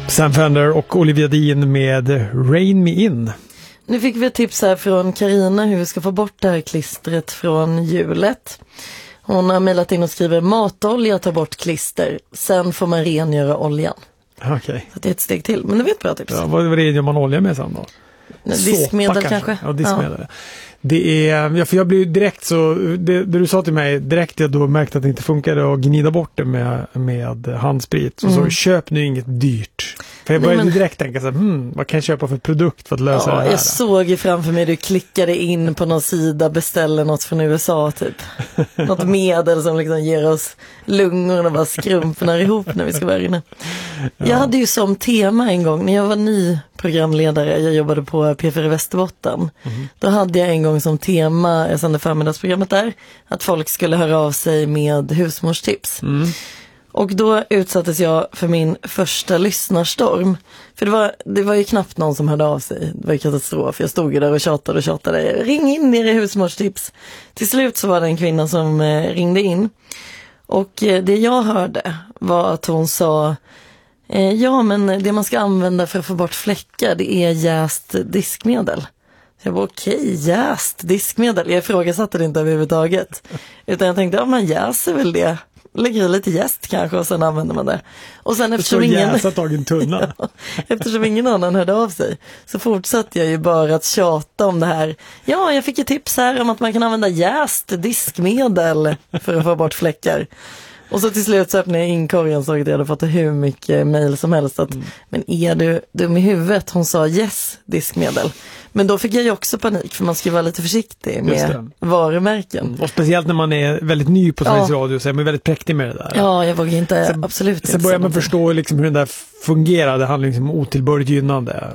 Sam Fender och Olivia Dean med Rain Me In. Nu fick vi ett tips här från Carina hur vi ska få bort det här klistret från hjulet. Hon har mejlat in och skriver matolja tar bort klister. Sen får man rengöra oljan. Okej. Så det är ett steg till. Men det var ett bra tips. Ja, vad rengör man olja med sen då? Diskmedel kanske. Ja, diskmedel. Ja. Det är, ja, för jag blev ju direkt så, det du sa till mig, direkt jag då märkte att det inte funkade att gnida bort det med handsprit. Så köp nu inget dyrt. För jag började direkt tänka så här, vad kan jag köpa för produkt för att lösa det här? Jag såg ju framför mig, du klickade in på någon sida, beställer något från USA typ. Något medel som liksom ger oss lungorna bara skrumpnar ihop när vi ska vara inne. Ja. Jag hade ju som tema en gång, när jag var ny programledare, jag jobbade på P4 Västerbotten. Då hade jag en gång som tema, jag sände förmiddagsprogrammet där, att folk skulle höra av sig med husmorstips. Och då utsattes jag för min första lyssnarstorm. För det var ju knappt någon som hörde av sig. Det var ju katastrof. Jag stod ju där och tjatade. Ring in er i husmorstips. Till slut så var det en kvinna som ringde in. Och det jag hörde var att hon sa ja, men det man ska använda för att få bort fläckar, det är jäst diskmedel. Så jag var okej, jäst diskmedel. Jag ifrågasatte det inte överhuvudtaget. Utan jag tänkte, ja man jäser väl det. Lägger i lite jäst kanske och sen använder man det. Och sen eftersom ingen annan hörde av sig så fortsatte jag ju bara att tjata om det här. Ja, jag fick ett tips här om att man kan använda jäst diskmedel för att få bort fläckar. Och så till slut så öppnade jag inkorgen så att jag hade fått hur mycket mejl som helst att, men är du dum i huvudet? Hon sa yes, diskmedel. Men då fick jag ju också panik för man ska vara lite försiktig med varumärken. Och speciellt när man är väldigt ny på Sveriges Radio så är man väldigt präktig med det där. Ja, jag vågar inte, absolut inte. Sen börjar man förstå liksom hur den där fungerar. Det handlar liksom om otillbörligt gynnande.